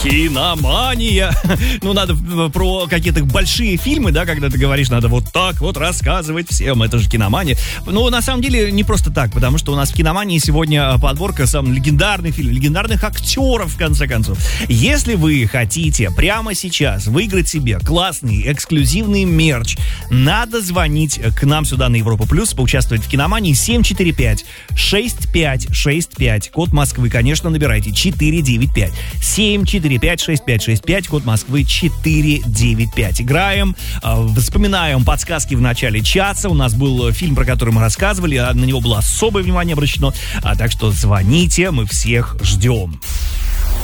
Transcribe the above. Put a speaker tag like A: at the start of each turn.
A: Киномания. Ну, надо про какие-то большие фильмы, да, когда ты говоришь, надо вот так вот рассказывать всем. Это же киномания. Ну, на самом деле, не просто так, потому что у нас в киномании сегодня подборка самых легендарных фильмов, легендарных актеров, в конце концов. Если вы хотите прямо сейчас выиграть себе классный, эксклюзивный мерч, надо звонить к нам сюда на Европа Плюс, поучаствовать в киномании 745-6565. Код Москвы, конечно, набирайте 495. 745-6565, код Москвы 495. Играем, вспоминаем подсказки в начале часа. У нас был фильм, про который мы рассказывали, на него было особое внимание обращено. Так что звоните, мы всех ждем.